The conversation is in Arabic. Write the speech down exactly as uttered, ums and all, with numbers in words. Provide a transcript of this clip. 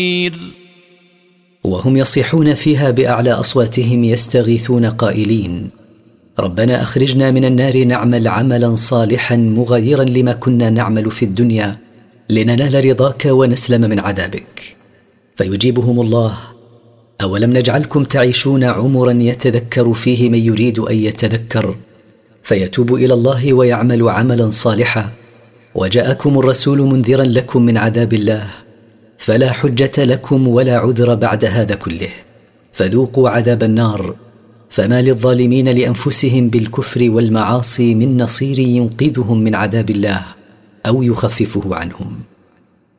وهم يصيحون فيها بأعلى أصواتهم يستغيثون قائلين: ربنا أخرجنا من النار نعمل عملا صالحا مغايرا لما كنا نعمل في الدنيا لننال رضاك ونسلم من عذابك. فيجيبهم الله: أولم نجعلكم تعيشون عمرا يتذكر فيه من يريد أن يتذكر فيتوب إلى الله ويعمل عملا صالحا، وجاءكم الرسول منذرا لكم من عذاب الله، فلا حجة لكم ولا عذر بعد هذا كله، فذوقوا عذاب النار، فما للظالمين لأنفسهم بالكفر والمعاصي من نصير ينقذهم من عذاب الله أو يخففه عنهم.